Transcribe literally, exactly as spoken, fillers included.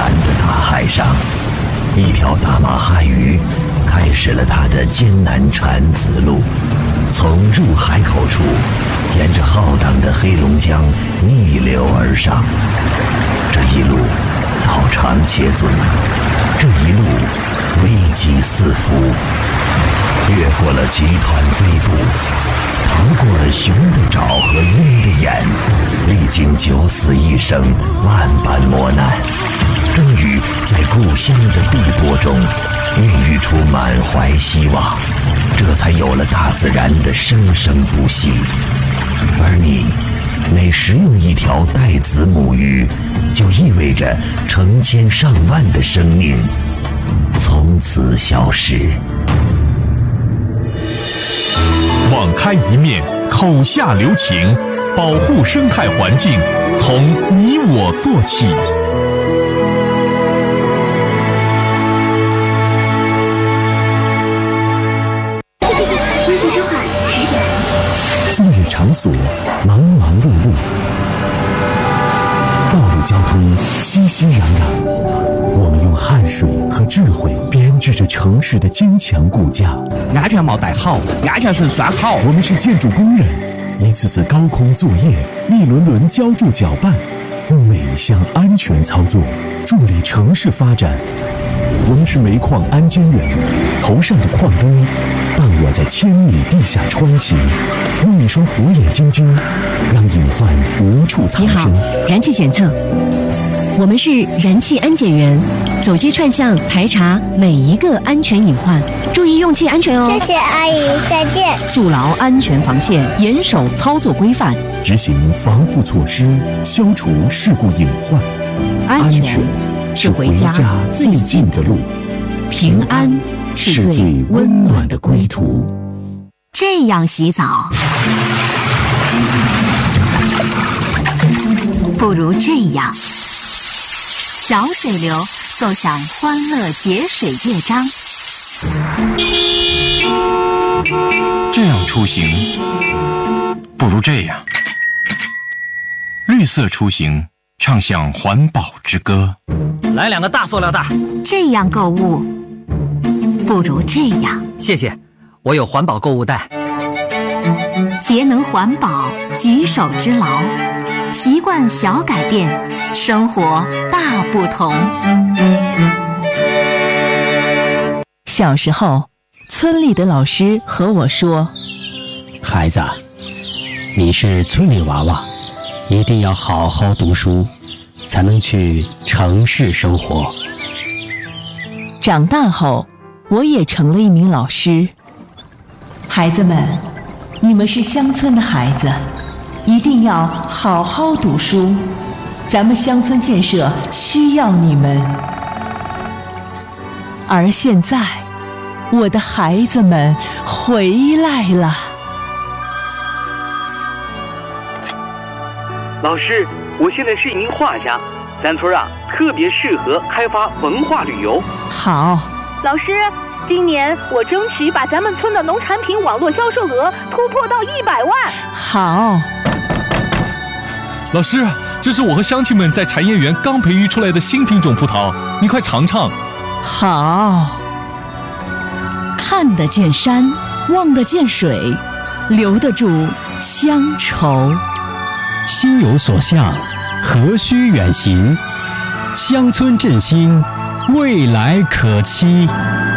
蓝的大海上，一条大马汉鱼开始了它的艰难产子路，从入海口处沿着浩荡的黑龙江逆流而上。这一路道长且尊，这一路危机四伏，越过了集团飞部，逃过了熊的爪和鹰的眼，历经九死一生，万般磨难，终于在故乡的碧波中孕育出满怀希望，这才有了大自然的生生不息。而你每食用一条带子母鱼，就意味着成千上万的生命从此消失。 网开一面，口下留情，保护生态环境，从你我做起。 作业场所忙忙碌碌，道路交通熙熙攘攘，我们用汗水和智慧编织着城市的坚强骨架。 安全帽戴好，安全绳拴好。 我们是建筑工人，一次次高空作业，一轮轮浇筑搅拌，用每一项安全操作助力城市发展。我们是煤矿安监员，头上的矿灯伴我在千米地下穿行，用一双火眼金睛让隐患无处藏身。 你好，燃气检测，我们是燃气安检员，走街串巷排查每一个安全隐患，注意用气安全哦。 谢谢阿姨，再见。 筑牢安全防线，严守操作规范， 执行防护措施，消除事故隐患。 安全是回家最近的路，平安是最温暖的归途。 这样洗澡，不如这样。小水流奏响欢乐节水乐章。 这样出行，不如这样。绿色出行，唱响环保之歌。 来两个大塑料袋。 这样购物，不如这样。 谢谢，我有环保购物袋。 节能环保，举手之劳，习惯小改变，生活大不同。 小时候，村里的老师和我说：“ 孩子，你是村里娃娃，一定要好好读书，才能去城市生活。” 长大后，我也成了一名老师。孩子们，你们是乡村的孩子，一定要好好读书，咱们乡村建设需要你们。而现在，我的孩子们回来了。 老师，我现在是一名画家，咱村啊特别适合开发文化旅游。 好， 老师，今年我争取把咱们村的农产品网络销售额突破到一百万。 好， 老师，这是我和乡亲们在产业园刚培育出来的新品种葡萄，你快尝尝。 好， 看得见山，望得见水，留得住乡愁。 心有所向，何须远行？乡村振兴，未来可期。